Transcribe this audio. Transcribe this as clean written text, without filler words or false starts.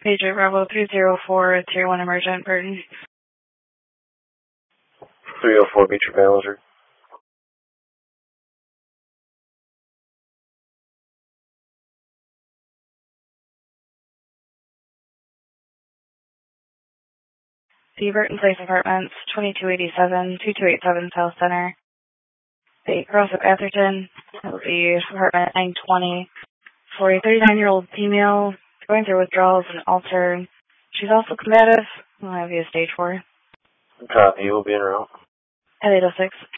Pager Bravo 304, Tier 1 Emergent, Burton. 304, Beecher Ballinger. The Burton Place Apartments, 2287, 2287 South Center. The Cross of Atherton, that will be apartment 920. For a 39-year-old female going through withdrawals and altered. She's also combative. We'll have you a stage 4. Copy, you will be en route. At 806.